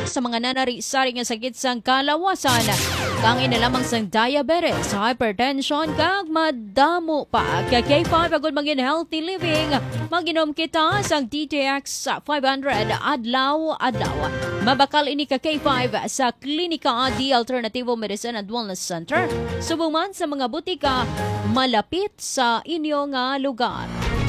sa mga nanari-sari nga sakit sang kalawasan. Kang ina lamang sang diabetes, hypertension, kag madamo pa. Kay K5 agad maging healthy living. Maginom kita sang DTX 500 adlaw-adlaw. Mabakal ini ka K5 sa Klinika The Alternative Medicine and Wellness Center. Subuman sa mga butika malapit sa inyong lugar.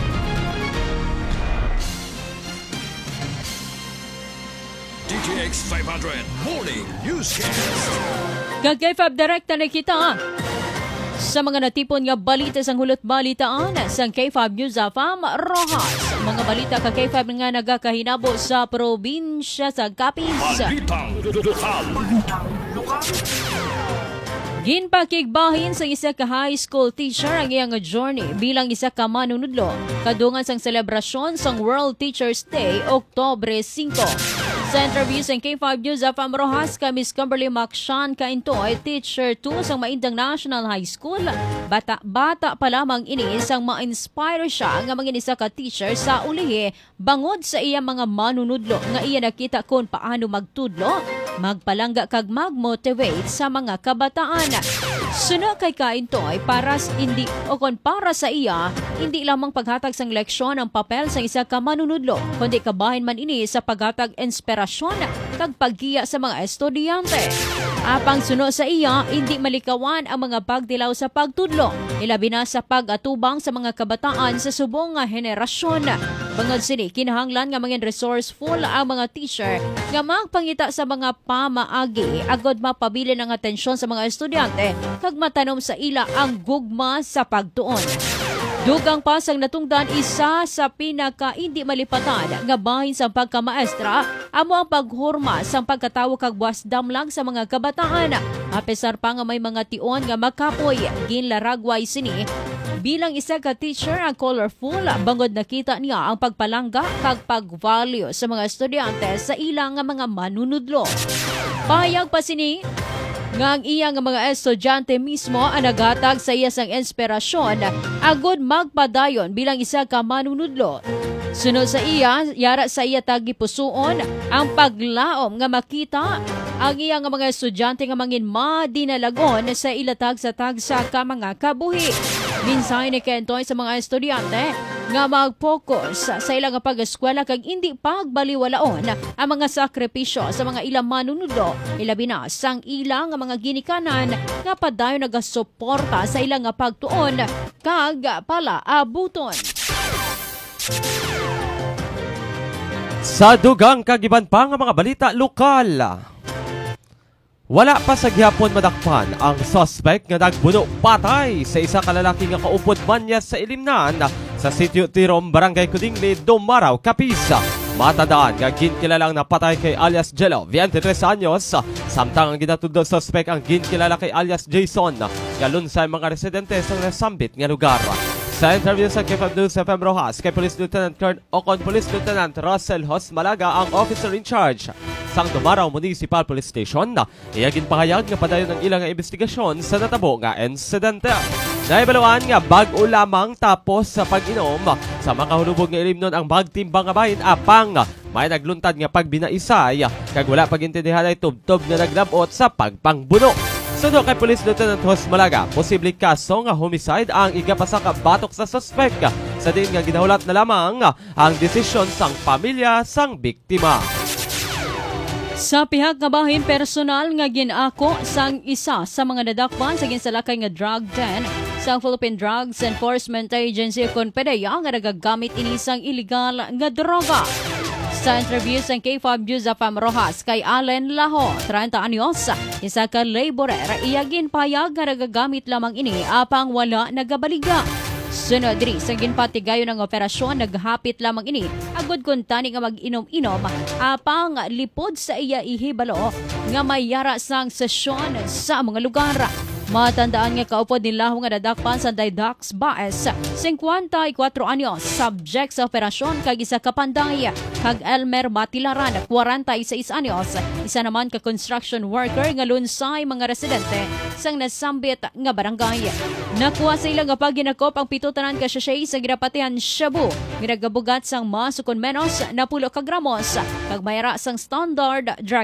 DTX 500 Morning Newscast. Kag-K5 direkta na kita sa mga natipon nga balita sang hulot balitaan sang K5 News FM Rojas. Mga balita ka K5 nga nagakahinabo sa probinsya sa Capiz. Balitang lokal. Ginpakigbahin sa isa ka high school teacher ang iyang journey bilang isa ka manunudlo kadungan sang selebrasyon sang World Teachers Day, Oktubre 5. Sa interview sa K5 News FM Rojas ka Miss Kimberly Makshan Kaintoy, teacher 2 sa Maindang National High School. Bata pa lamang ini sang ma-inspire siya nga maging isa ka teacher sa ulihi bangod sa iya mga manunudlo nga iya nakita kung paano magtudlo, magpalangga kag mag-motivate sa mga kabataan. Suna kay Kaintoy para sa iya, hindi lamang paghatag sang leksyon ang papel sa isa ka manunudlo, kundi kabahin man ini sa paghatag inspirasyon kag paggiya sa mga estudyante. Apang suno sa iya, hindi malikawan ang mga pagdilaw sa pagtudlo, ilabi na sa pag-atubang sa mga kabataan sa subong nga henerasyon. Bangod sini, kinahanglan nga maging resourceful ang mga teacher nga magpangita sa mga pamaagi agod mapabilin ang atensyon sa mga estudyante kag matanom sa ila ang gugma sa pagtuon. Dugang pasang natungdan isa sa pinaka hindi malipatan nga bahin sa pagkamaestra amo ang paghurma sa pagkatawo kag wasdam lang sa mga kabataan. Apesar pa nga may mga tion nga makapoy ginlaragway sini bilang isa ka teacher ang colorful bangod nakita niya ang pagpalangga kag pag-value sa mga estudyante sa ilang nga mga manunudlo. Pahayag pa sini nga ang iyang mga estudyante mismo ang naghatag sa iya sang inspirasyon agod magpadayon bilang isa ka manunudlo. Sunod sa iya, yara sa iya tagipusoon ang paglaom nga makita ang iyang mga estudyante nga mangin madinalagon sa ilatag sa tagsa ka mga kabuhi. Minsan ni Kentoy sa mga estudyante nga mag-focus sa ilang pag-eskwela kag hindi pagbaliwalaon ang mga sakripisyo sa mga ilang manunudlo, ilabi na sang ilang mga ginikanan nga padayon nagasuporta sa ilang pagtuon kag palaabuton. Sa dugang kagiban pa nga mga balita lokal. Wala pa sa gihapon madakpan ang suspect nga nagbuno patay sa isa ka lalaki nga kaupod manya sa ilimnan sa Sitio Tirom, Barangay Kudingli, Dumaraw, Capiz. Matandaan nga ginkilalang napatay kay alias Jello, 23 anyos, samtang ang ginatudlo suspect ang ginkilala kay alias Jason, galun sa mga residente sa nasambit nga lugar. Sa interview sa K5 News FM Rojas kay Police Lieutenant Colonel Police Lieutenant Russell Hos Malaga, ang officer in charge sang Dumaraw Municipal Police Station, iyagin pahayag nga padayon ang ilang investigasyon sa natabo nga insidente. Naibaluan nga bag-o lamang tapos sa pag-inom sa makahulubog nga ilimnon ang bagtimbang nga bahin apang may nagluntad nga pagbinaisay kag wala pagintindihan ay tubtob nga naglabot sa pagpangbuno. Sundo kay Police Lieutenant Hos Malaga, posibleng kaso nga homicide ang igapasa ka batok sa suspect sa din nga ginahulat na lamang ang desisyon sang pamilya sang biktima. Sa pihak nga bahin personal nga ginako sang isa sa mga nadakpan sa ginsalakay nga drug den sa Philippine Drugs Enforcement Agency kon PDEA nga nagagamit ini sang illegal nga droga. Sa interview sa K5 News FM Rojas kay Allen Laho, 30 anyos, isa ka laborer, iyagin payag nga nagagamit lamang ini apang wala nagabaliga. Sunod diri sa ginpatigayon ng operasyon, naghapit lamang ini agud kun tani nga mag-inom-inom apang lipod sa iya ihibalo nga may yara sang sesyon sa mga lugar. Matandaan nga kaupod nila nga nadakpan sa Didax Baes, 54 anyos, subject sa operasyon kag isa ka panday, kag Elmer Matilaran, 46 anyos, isa naman ka construction worker nga lunsay mga residente sang nasambit nga barangay. Nakuha sa ilang nga paginakop ang pitutanan ka sachet sa ginapatihan shabu, ginagabugat sang masukon menos na 10 ka gramos, kag mayra sang standard drug